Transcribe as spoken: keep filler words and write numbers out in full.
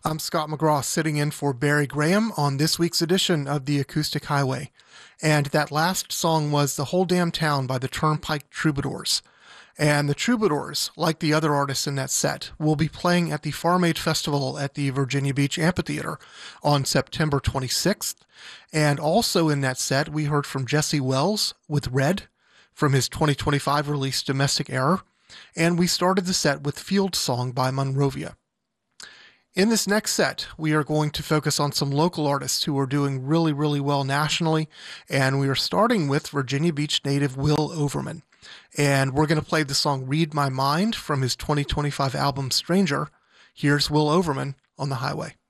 I'm Scott McGraw sitting in for Barry Graham on this week's edition of the Acoustic Highway. And that last song was The Whole Damn Town by the Turnpike Troubadours. And the Troubadours, like the other artists in that set, will be playing at the Farm Aid Festival at the Virginia Beach Amphitheater on September twenty-sixth. And also in that set, we heard from Jesse Wells with Red from his twenty twenty-five release Domestic Error. And we started the set with Field Song by Monrovia. In this next set, we are going to focus on some local artists who are doing really, really well nationally, and we are starting with Virginia Beach native Will Overman. And we're going to play the song Read My Mind from his twenty twenty-five album Stranger. Here's Will Overman on the Highway.